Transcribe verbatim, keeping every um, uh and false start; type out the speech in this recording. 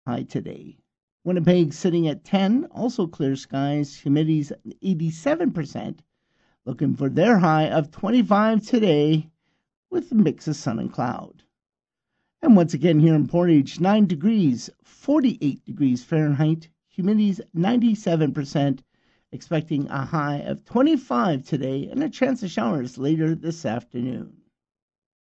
high today. Winnipeg sitting at ten, also clear skies, humidity's eighty-seven percent. Looking for their high of twenty-five today with a mix of sun and cloud. And once again here in Portage, nine degrees, forty-eight degrees Fahrenheit, humidity's ninety-seven percent, expecting a high of twenty-five today and a chance of showers later this afternoon.